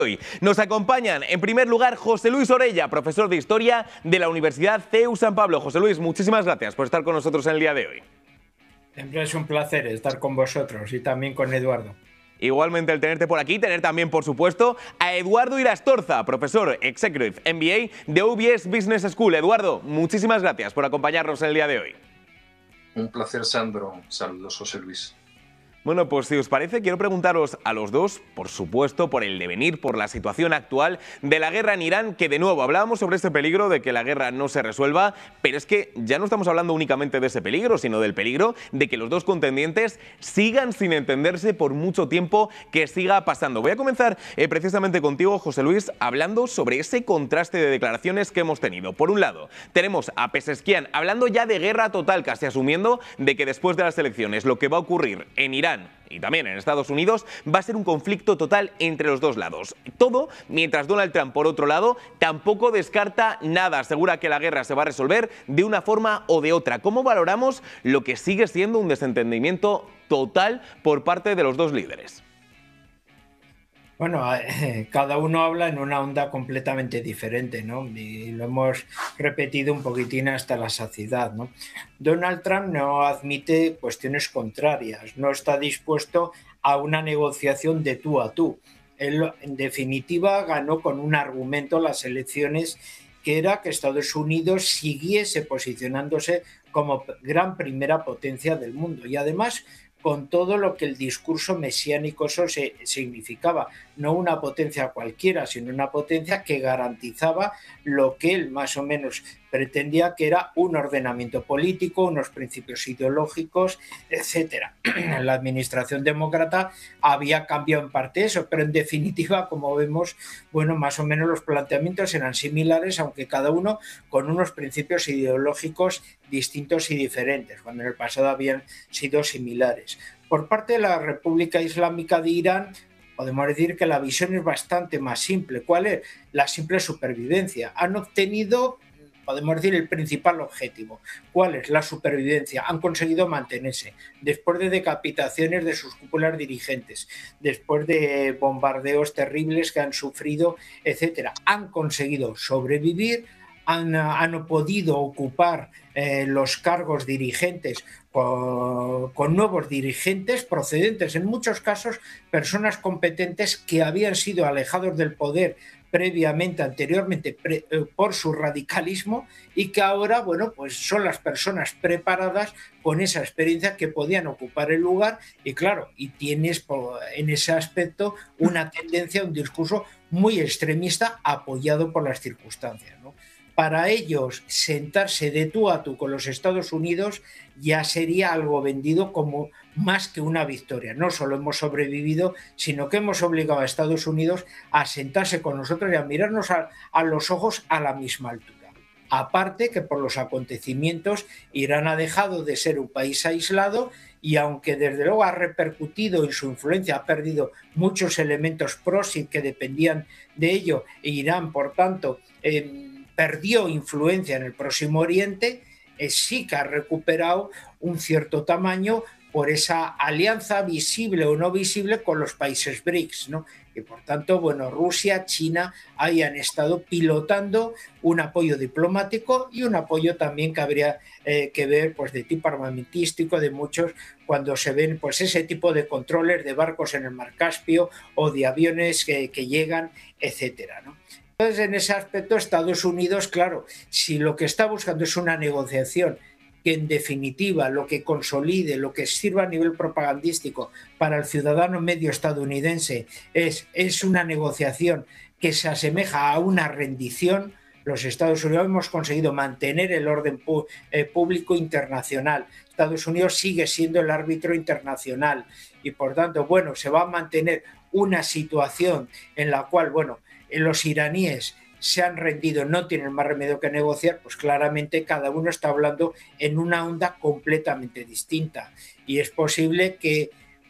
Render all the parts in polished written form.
Hoy nos acompañan, en primer lugar, José Luis Orella, profesor de Historia de la Universidad CEU San Pablo. José Luis, muchísimas gracias por estar con nosotros en el día de hoy. Siempre es un placer estar con vosotros y también con Eduardo. Igualmente el tenerte por aquí, tener también, por supuesto, a Eduardo Irastorza, profesor Executive MBA de UBS Business School. Eduardo, muchísimas gracias por acompañarnos en el día de hoy. Un placer, Sandro. Saludos, José Luis. Bueno, pues si os parece, quiero preguntaros a los dos, por supuesto, por el devenir, por la situación actual de la guerra en Irán, que de nuevo hablábamos sobre este peligro de que la guerra no se resuelva, pero es que ya no estamos hablando únicamente de ese peligro, sino del peligro de que los dos contendientes sigan sin entenderse por mucho tiempo que siga pasando. Voy a comenzar precisamente contigo, José Luis, hablando sobre ese contraste de declaraciones que hemos tenido. Por un lado, tenemos a Pezeshkian hablando ya de guerra total, casi asumiendo de que después de las elecciones lo que va a ocurrir en Irán y también en Estados Unidos va a ser un conflicto total entre los dos lados. Todo mientras Donald Trump, por otro lado, tampoco descarta nada, asegura que la guerra se va a resolver de una forma o de otra. ¿Cómo valoramos lo que sigue siendo un desentendimiento total por parte de los dos líderes? Bueno, cada uno habla en una onda completamente diferente, ¿no? Y lo hemos repetido un poquitín hasta la saciedad, ¿no? Donald Trump no admite cuestiones contrarias, no está dispuesto a una negociación de tú a tú. Él, en definitiva, ganó con un argumento las elecciones que era que Estados Unidos siguiese posicionándose como gran primera potencia del mundo y además con todo lo que el discurso mesiánico eso significaba, no una potencia cualquiera, sino una potencia que garantizaba lo que él más o menos pretendía, que era un ordenamiento político, unos principios ideológicos, etcétera. En la administración demócrata había cambiado en parte eso, pero en definitiva, como vemos, bueno, más o menos los planteamientos eran similares, aunque cada uno con unos principios ideológicos distintos y diferentes, cuando en el pasado habían sido similares. Por parte de la República Islámica de Irán, podemos decir que la visión es bastante más simple. ¿Cuál es? La simple supervivencia. Han obtenido, podemos decir, el principal objetivo. ¿Cuál es? La supervivencia. Han conseguido mantenerse después de decapitaciones de sus cúpulas dirigentes, después de bombardeos terribles que han sufrido, etcétera. Han conseguido sobrevivir, han podido ocupar los cargos dirigentes con nuevos dirigentes procedentes, en muchos casos, personas competentes que habían sido alejados del poder previamente, anteriormente, por su radicalismo y que ahora, bueno, pues son las personas preparadas con esa experiencia que podían ocupar el lugar y claro, y tienes en ese aspecto una tendencia, un discurso muy extremista apoyado por las circunstancias, ¿no? Para ellos, sentarse de tú a tú con los Estados Unidos ya sería algo vendido como más que una victoria. No solo hemos sobrevivido, sino que hemos obligado a Estados Unidos a sentarse con nosotros y a mirarnos a los ojos a la misma altura. Aparte que por los acontecimientos Irán ha dejado de ser un país aislado y aunque desde luego ha repercutido en su influencia, ha perdido muchos elementos próximos que dependían de ello, e Irán, por tanto, perdió influencia en el Próximo Oriente, sí que ha recuperado un cierto tamaño por esa alianza visible o no visible con los países BRICS, ¿no? Y por tanto, bueno, Rusia, China hayan estado pilotando un apoyo diplomático y un apoyo también que habría que ver pues de tipo armamentístico de muchos cuando se ven pues ese tipo de controles de barcos en el Mar Caspio o de aviones que llegan, etcétera, ¿no? Entonces, en ese aspecto, Estados Unidos, claro, si lo que está buscando es una negociación que en definitiva lo que consolide, lo que sirva a nivel propagandístico para el ciudadano medio estadounidense es una negociación que se asemeja a una rendición, los Estados Unidos hemos conseguido mantener el orden público internacional. Estados Unidos sigue siendo el árbitro internacional y por tanto, bueno, se va a mantener una situación en la cual, bueno, los iraníes se han rendido, no tienen más remedio que negociar, pues claramente cada uno está hablando en una onda completamente distinta. Y es posible que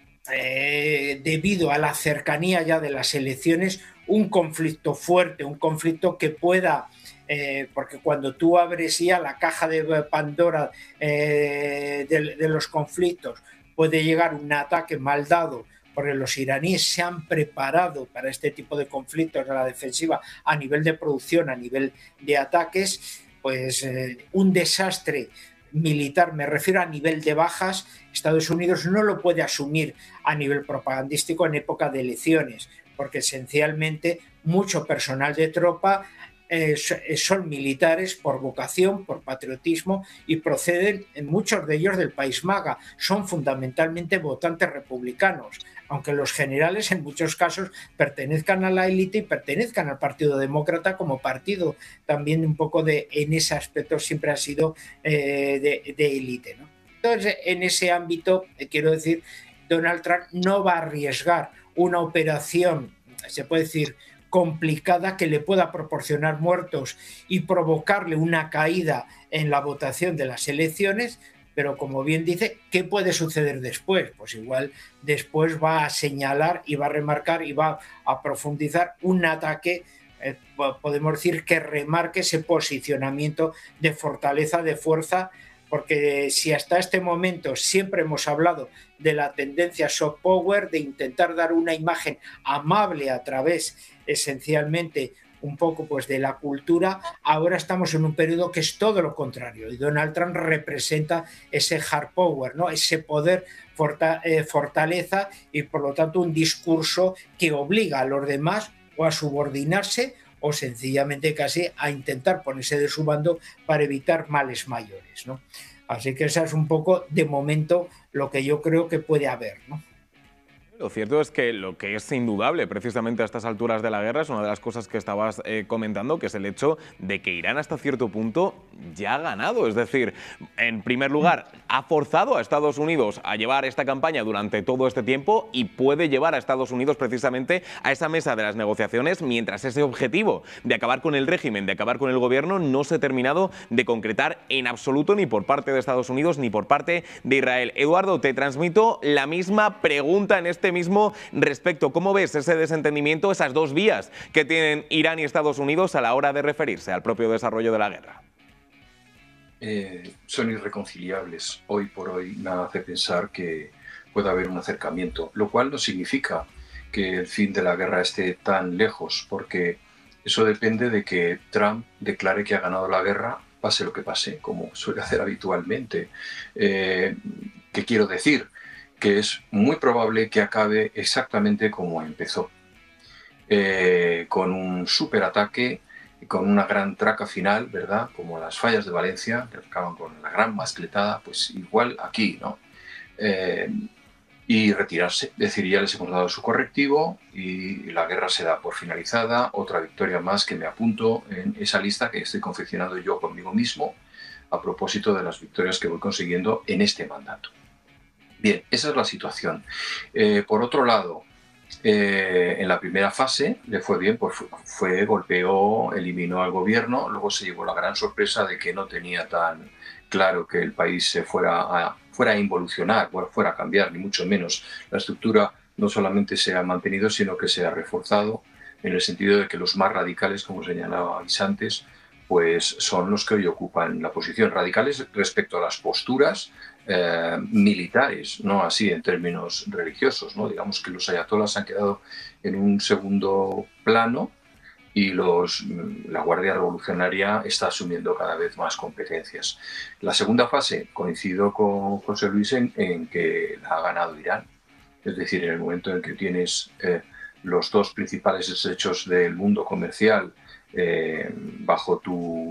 debido a la cercanía ya de las elecciones, un conflicto fuerte, un conflicto que pueda, porque cuando tú abres ya la caja de Pandora de los conflictos, puede llegar un ataque mal dado porque los iraníes se han preparado para este tipo de conflictos a la defensiva a nivel de producción, a nivel de ataques, pues un desastre militar, me refiero a nivel de bajas, Estados Unidos no lo puede asumir a nivel propagandístico en época de elecciones, porque esencialmente mucho personal de tropa son militares por vocación, por patriotismo y proceden, muchos de ellos, del país MAGA. Son fundamentalmente votantes republicanos, aunque los generales en muchos casos pertenezcan a la élite y pertenezcan al Partido Demócrata como partido también un poco en ese aspecto siempre ha sido de élite, ¿no? Entonces, en ese ámbito, quiero decir, Donald Trump no va a arriesgar una operación, se puede decir, complicada, que le pueda proporcionar muertos y provocarle una caída en la votación de las elecciones, pero como bien dice, ¿qué puede suceder después? Pues igual después va a señalar y va a remarcar y va a profundizar un ataque, podemos decir, que remarque ese posicionamiento de fortaleza, de fuerza, porque si hasta este momento siempre hemos hablado de la tendencia soft power, de intentar dar una imagen amable a través esencialmente un poco pues de la cultura, ahora estamos en un periodo que es todo lo contrario y Donald Trump representa ese hard power, ¿no? Ese poder, fortaleza y por lo tanto un discurso que obliga a los demás o a subordinarse o sencillamente casi a intentar ponerse de su bando para evitar males mayores, ¿no? Así que esa es un poco, de momento, lo que yo creo que puede haber, ¿no? Lo cierto es que lo que es indudable precisamente a estas alturas de la guerra es una de las cosas que estabas comentando, que es el hecho de que Irán hasta cierto punto ya ha ganado. Es decir, en primer lugar, ha forzado a Estados Unidos a llevar esta campaña durante todo este tiempo y puede llevar a Estados Unidos precisamente a esa mesa de las negociaciones mientras ese objetivo de acabar con el régimen, de acabar con el gobierno, no se ha terminado de concretar en absoluto ni por parte de Estados Unidos ni por parte de Israel. Eduardo, te transmito la misma pregunta en este mismo respecto. ¿Cómo ves ese desentendimiento, esas dos vías que tienen Irán y Estados Unidos a la hora de referirse al propio desarrollo de la guerra? Son irreconciliables. Hoy por hoy nada hace pensar que pueda haber un acercamiento, lo cual no significa que el fin de la guerra esté tan lejos, porque eso depende de que Trump declare que ha ganado la guerra, pase lo que pase, como suele hacer habitualmente. ¿Qué quiero decir? Que es muy probable que acabe exactamente como empezó, con un superataque, con una gran traca final, ¿verdad? Como las fallas de Valencia, que acaban con la gran mascletada, pues igual aquí, ¿no? Y retirarse, es decir, ya les hemos dado su correctivo y la guerra se da por finalizada, otra victoria más que me apunto en esa lista que estoy confeccionando yo conmigo mismo a propósito de las victorias que voy consiguiendo en este mandato. Bien, esa es la situación. Por otro lado, en la primera fase le fue bien, pues golpeó, eliminó al gobierno, luego se llevó la gran sorpresa de que no tenía tan claro que el país se fuera a involucionar, fuera a cambiar, ni mucho menos. La estructura no solamente se ha mantenido, sino que se ha reforzado en el sentido de que los más radicales, como señalabais antes, pues son los que hoy ocupan la posición. Radicales respecto a las posturas militares, no así en términos religiosos, ¿no? Digamos que los ayatolás han quedado en un segundo plano y la Guardia Revolucionaria está asumiendo cada vez más competencias. La segunda fase, coincido con José Luis en que la ha ganado Irán, es decir, en el momento en que tienes los dos principales desechos del mundo comercial bajo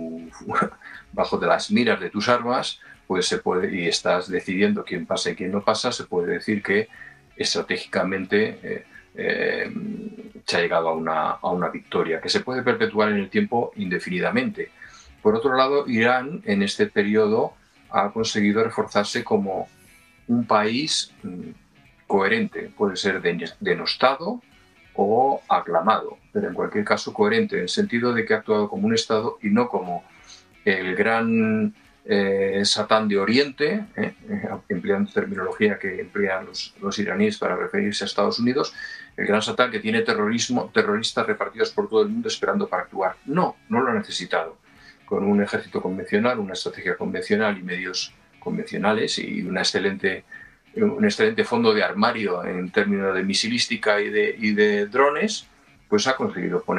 de las miras de tus armas, pues se puede, y estás decidiendo quién pasa y quién no pasa, se puede decir que estratégicamente se ha llegado a una victoria que se puede perpetuar en el tiempo indefinidamente. Por otro lado, Irán en este periodo ha conseguido reforzarse como un país coherente, puede ser denostado o aclamado, pero en cualquier caso coherente, en el sentido de que ha actuado como un Estado y no como el gran Satán de Oriente, empleando terminología que emplean los iraníes para referirse a Estados Unidos, el gran Satán que tiene terroristas repartidos por todo el mundo esperando para actuar. No lo ha necesitado. Con un ejército convencional, una estrategia convencional y medios convencionales y una excelente un excelente fondo de armario en términos de misilística y de drones, pues ha conseguido poner